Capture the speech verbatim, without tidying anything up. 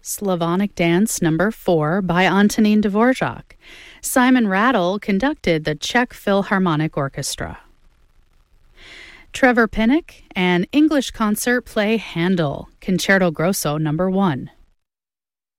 Slavonic Dance Number four by Antonín Dvorak. Simon Rattle conducted the Czech Philharmonic Orchestra. Trevor Pinnock, an English concert play Handel, Concerto Grosso Number one.